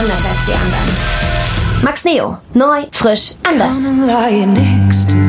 anders als die anderen. Max Neo. Neu, frisch, anders. Come and lie next to